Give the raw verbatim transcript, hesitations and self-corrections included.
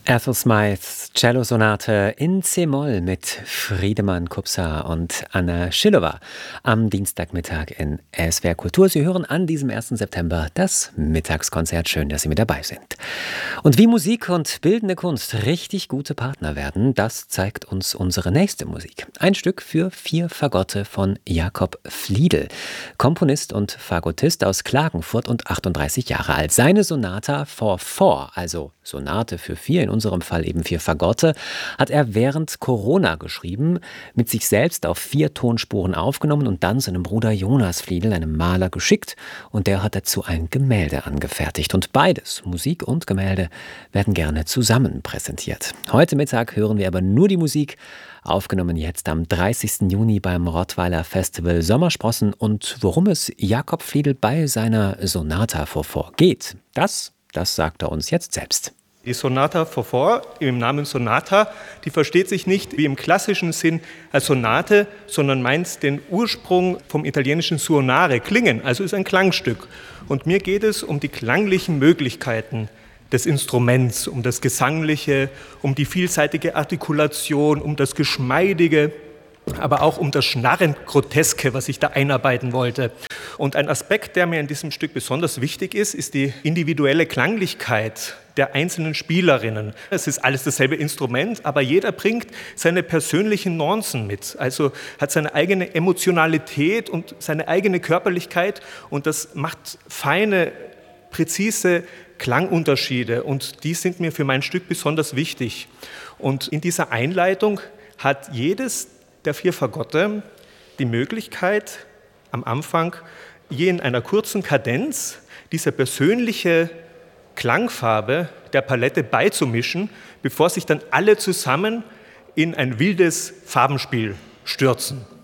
Ethel Smyths Cellosonate in C-Moll mit Friedemann Kupsa und Anna Schillowa am Dienstagmittag in S W R Kultur. Sie hören an diesem ersten September das Mittagskonzert. Schön, dass Sie mit dabei sind. Und wie Musik und bildende Kunst richtig gute Partner werden, das zeigt uns unsere nächste Musik. Ein Stück für vier Fagotte von Jakob Fliedl, Komponist und Fagottist aus Klagenfurt und achtunddreißig Jahre alt. Seine Sonata for Four, also Sonate für vier, in unserem Fall eben vier Fagotte, hat er während Corona geschrieben, mit sich selbst auf vier Tonspuren aufgenommen und dann seinem Bruder Jonas Fliedl, einem Maler, geschickt. Und der hat dazu ein Gemälde angefertigt. Und beides, Musik und Gemälde, werden gerne zusammen präsentiert. Heute Mittag hören wir aber nur die Musik, aufgenommen jetzt am dreißigsten Juni beim Rottweiler Festival Sommersprossen. Und worum es Jakob Fliedl bei seiner Sonata for Four geht, das, das sagt er uns jetzt selbst. Die Sonata for Four, im Namen Sonata, die versteht sich nicht wie im klassischen Sinn als Sonate, sondern meint den Ursprung vom italienischen suonare, klingen, also ist ein Klangstück. Und mir geht es um die klanglichen Möglichkeiten des Instruments, um das Gesangliche, um die vielseitige Artikulation, um das Geschmeidige, aber auch um das schnarrend Groteske, was ich da einarbeiten wollte. Und ein Aspekt, der mir in diesem Stück besonders wichtig ist, ist die individuelle Klanglichkeit der einzelnen Spielerinnen. Es ist alles dasselbe Instrument, aber jeder bringt seine persönlichen Nuancen mit, also hat seine eigene Emotionalität und seine eigene Körperlichkeit und das macht feine, präzise Klangunterschiede und die sind mir für mein Stück besonders wichtig. Und in dieser Einleitung hat jedes der vier Fagotte die Möglichkeit, am Anfang je in einer kurzen Kadenz diese persönliche Klangfarbe der Palette beizumischen, bevor sich dann alle zusammen in ein wildes Farbenspiel stürzen.